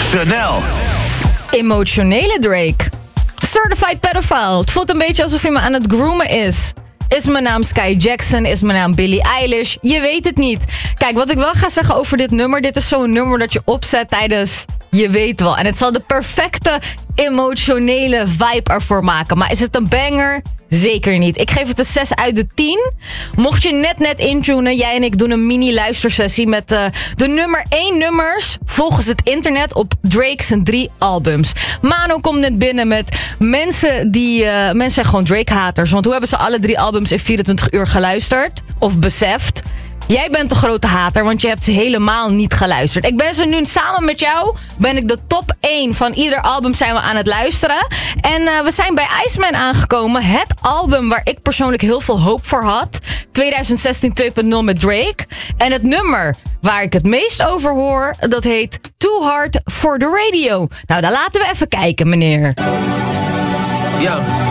Chanel. Emotionele Drake. Certified pedophile. Het voelt een beetje alsof hij me aan het groomen is. Is mijn naam Sky Jackson? Is mijn naam Billie Eilish? Je weet het niet. Kijk, wat ik wel ga zeggen over dit nummer. Dit is zo'n nummer dat je opzet tijdens... Je weet wel. En het zal de perfecte emotionele vibe ervoor maken. Maar is het een banger? Zeker niet. Ik geef het een 6 uit de 10. Mocht je net intunen, jij en ik doen een mini luistersessie met de nummer 1 nummers volgens het internet op Drake's 3 albums. Mano komt net binnen met mensen zijn gewoon Drake-haters. Want hoe hebben ze alle 3 albums in 24 uur geluisterd? Of beseft? Jij bent de grote hater, want je hebt ze helemaal niet geluisterd. Ik ben ze nu samen met jou, ben ik de top 1 van ieder album zijn we aan het luisteren. En we zijn bij Iceman aangekomen. Het album waar ik persoonlijk heel veel hoop voor had. 2016 2.0 met Drake. En het nummer waar ik het meest over hoor, dat heet Too Hard for the Radio. Nou, dan laten we even kijken, meneer. Ja.